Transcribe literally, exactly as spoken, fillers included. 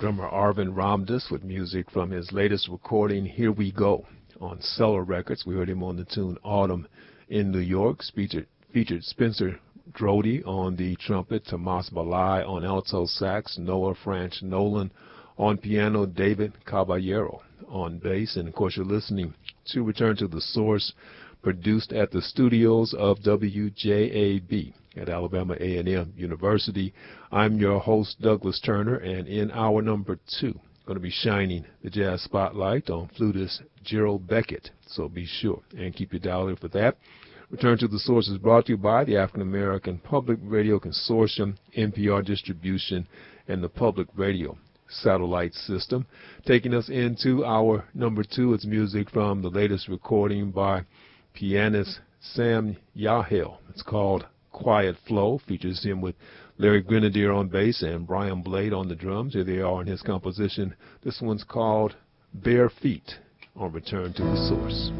Drummer Arvind Ramdas with music from his latest recording, Here We Go, on Cellar Records. We heard him on the tune Autumn in New York. Featured, featured Spencer Drody on the trumpet, Tomas Balai on alto sax, Noah French Nolan on piano, David Caballero on bass. And of course, you're listening to Return to the Source, produced at the studios of W J A B at Alabama A and M University. I'm your host, Douglas Turner, and in hour number two, going to be shining the jazz spotlight on flutist Gerald Beckett. So be sure and keep your dial in for that. Return to the Source is brought to you by the African American Public Radio Consortium, N P R Distribution, and the Public Radio Satellite System. Taking us into our number two, it's music from the latest recording by pianist Sam Yahel. It's called Quiet Flow. Features him with Larry Grenadier on bass and Brian Blade on the drums. Here they are in his composition. This one's called Bare Feet on Return to the Source.